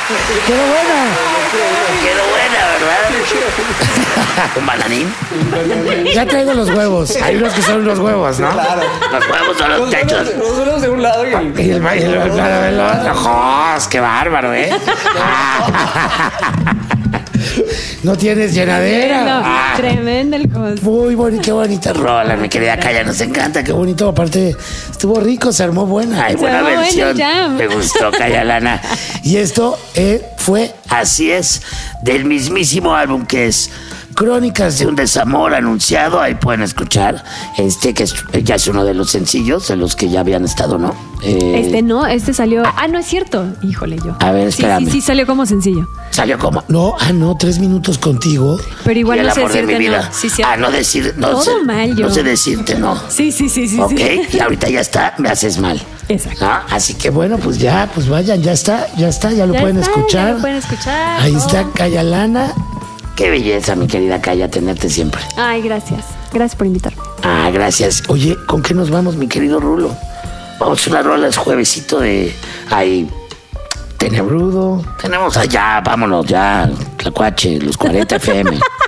Quedó buena. Quedó buena, ¿verdad? ¿Un bananín? Ya traigo los huevos. Hay unos que son los huevos, ¿no? Claro. Los huevos son los techos. Los unos de un lado y el... Y el otro. ¡Jos! ¡Qué bárbaro, eh! No tienes llenadera. Tremendo el host. Muy bonito, qué bonita rola, mi querida Calla, nos encanta, qué bonito. Aparte, estuvo rico, se armó buena. Ay, buena armó versión. bueno el jam. Me gustó, Calla Lana. Y esto fue Así es, del mismísimo álbum que es Crónicas de un Desamor Anunciado. Ahí pueden escuchar que ya es uno de los sencillos de los que ya habían estado, ¿no? No, salió. No es cierto. Híjole, yo. A ver, espérame. Sí, salió como sencillo. Salió como No, 3 minutos contigo. Pero y igual el no sé amor de mi decirte vida. no. Sí, cierto. No decir, no Todo sé, mal, yo. no sé decirte no. Sí. Ok, Sí. y ahorita ya está, me haces mal. Exacto. ¿No? Así que bueno, pues vayan, ya está, ya lo pueden escuchar. Ya lo pueden escuchar. Ahí está Calla Lana. Qué belleza, mi querida Calla, tenerte siempre. Ay, gracias. Gracias por invitarme. Gracias. Oye, ¿con qué nos vamos, mi querido Rulo? Vamos a una rola, es juevesito de ahí. Tenebrudo. Tenemos allá, vámonos ya, Tlacuache, los 40 FM.